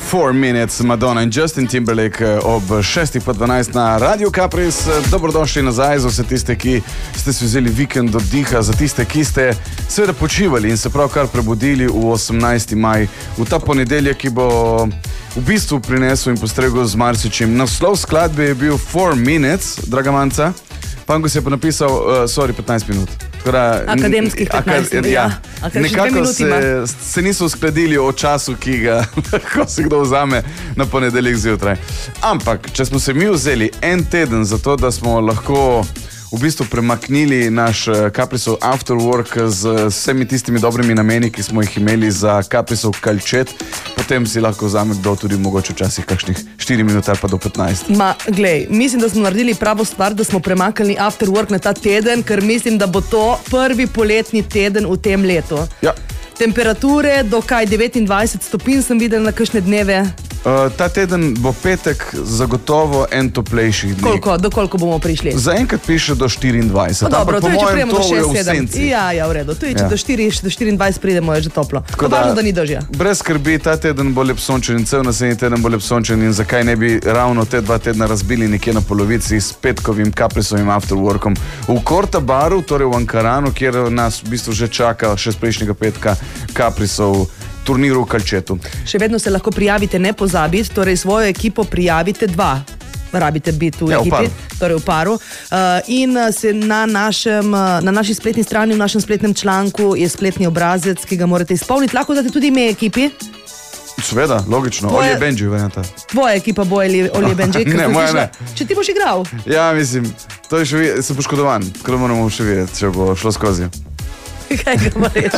4 Minutes, Madonna in Justin Timberlake ob 6:12 na Radio Capris. Dobrodošli nazaj za vse tiste, ki ste si vzeli vikend oddiha, za tiste, ki ste seveda počivali in se pravkar prebudili v 18. maj, v ta ponedeljek, ki bo v bistvu prinesel in postregel z marsičim. Naslov skladbe je bil 4 Minutes, draga Manca, Panko si je pa napisal, 15 minut. Akademskih 15 minut, ja. Nekako se niso uskladili o času, ki ga lahko si kdo vzame na ponedeljek zjutraj. Ampak, če smo se mi vzeli en teden za to, da smo lahko v bistvu premaknili naš Caprisov After Work z vsemi tistimi dobrimi nameni, ki smo jih imeli za Caprisov kalčet, potem si lahko vzame kdo tudi mogoče včasih kakšnih 4 minut ali pa do 15. Glej, mislim, da smo naredili pravo stvar, da smo premaknili After Work na ta teden, ker mislim, da bo to prvi poletni teden v tem letu. Ja. Temperature do 29 stopinj sem videl na kakšne dneve. Ta teden bo petek zagotovo en toplejših dni. Do koliko bomo prišli? Zaenkrat piše do 24. Dobro, po mojem to je v senci. Ja, v redu. Če do 24 pridemo, je že toplo. Važno, da ni dežja. Brez skrbi, ta teden bo lep sončen in cel naslednji teden bo lep sončen in zakaj ne bi ravno te 2 tedna razbili nekje na polovici s petkovim Caprisovim afterworkom v Korta baru, torej v Ankaranu, kjer nas v bistvu že čaka še z prejšnjega petka Caprisov turnir v kalčetu. Še vedno se lahko prijavite, ne pozabiti, torej svojo ekipo prijavite 2. Rabite biti v ekipi, torej v paru. In se na naši spletni strani, v našem spletnem članku je spletni obrazec, ki ga morate izpolniti. Lahko date tudi ime ekipi. Seveda, logično. Olje Benji, verjamem. Tvoja ekipa bo Olje Benji. Ne, moja ne. Če ti boš igral. Ja, mislim, to je še sem poškodovan, tako da moramo še videti, če bo šlo skozi. Kaj ga moraš?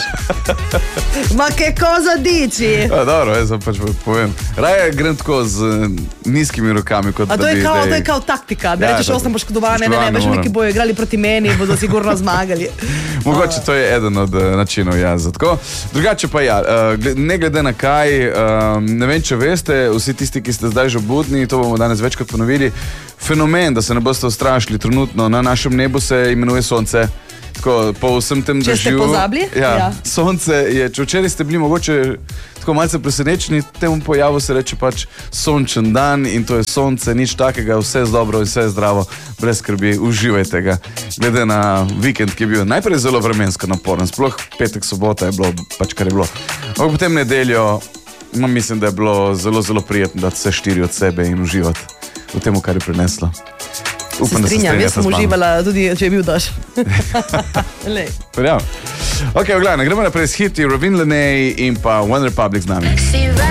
Ma che cosa dici? Dobro, jaz pač povem. Raje grem tako z nizkimi rokami, kot da bi zdaj... To je kao taktika, da rečeš, sem poškodovan, ne, veš, neki bojo igrali proti meni, bodo sigurno zmagali. Mogoče to je eden od načinov, ja, zato. Drugače pa ja, ne glede na kaj, ne vem, če veste, vsi tisti, ki ste zdaj že budni, to bomo danes večkrat ponovili, fenomen, da se ne boste ustrašili, trenutno na našem nebu se imenuje Sonce. Tako, po vsem tem dežju. Če ste pozabili? Ja. Sonce je, če včeraj ste bili mogoče tako malce presenečeni, temu pojavu se reče pač sončen dan in to je sonce, nič takega, vse je dobro in vse je zdravo, brez skrbi, uživajte ga. Glede na vikend, ki je bil najprej zelo vremensko naporen, sploh petek, sobota je bilo pač kar je bilo. Ampak potem nedeljo, mislim, da je bilo zelo, zelo prijetno dati vse 4 od sebe in uživati v temu, kar je prineslo. Upam, se strinjam, jaz sem uživala tudi, če je bil daš. Ok, v glavnem, gremo naprej s hiti Ravin Lenay in pa One Republic z nami.